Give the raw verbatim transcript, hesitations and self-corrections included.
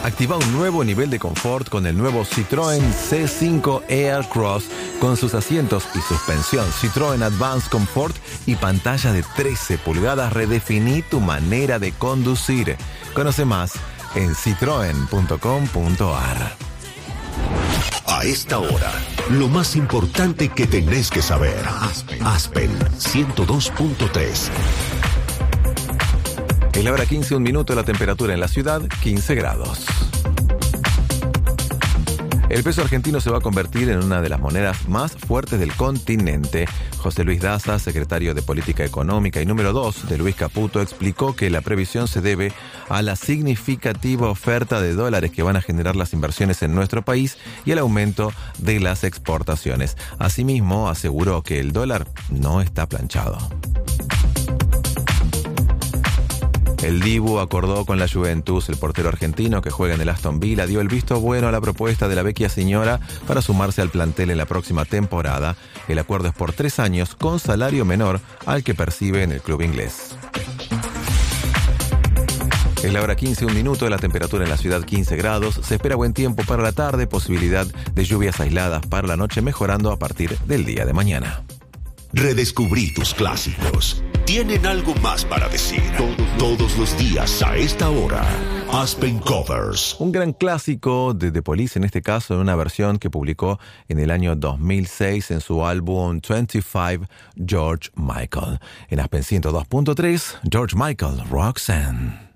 Activa un nuevo nivel de confort con el nuevo Citroën C cinco Aircross con sus asientos y suspensión Citroën Advanced Comfort y pantalla de trece pulgadas. Redefiní tu manera de conducir. Conoce más en citroen punto com punto a r. A esta hora, lo más importante que tenés que saber. Aspen ciento dos punto tres. Es la hora quince, un minuto, la temperatura en la ciudad, quince grados. El peso argentino se va a convertir en una de las monedas más fuertes del continente. José Luis Daza, secretario de Política Económica y número dos de Luis Caputo, explicó que la previsión se debe a la significativa oferta de dólares que van a generar las inversiones en nuestro país y el aumento de las exportaciones. Asimismo, aseguró que el dólar no está planchado. El Dibu acordó con la Juventus. El portero argentino que juega en el Aston Villa dio el visto bueno a la propuesta de la vecchia señora para sumarse al plantel en la próxima temporada. El acuerdo es por tres años con salario menor al que percibe en el club inglés. Es la hora quince, un minuto, la temperatura en la ciudad quince grados. Se espera buen tiempo para la tarde, posibilidad de lluvias aisladas para la noche, mejorando a partir del día de mañana. Redescubrí tus clásicos. Tienen algo más para decir. Todos los días a esta hora. Aspen Covers. Un gran clásico de The Police, en este caso en una versión que publicó en el año dos mil seis en su álbum veinticinco, George Michael. En Aspen ciento dos punto tres, George Michael, Roxanne.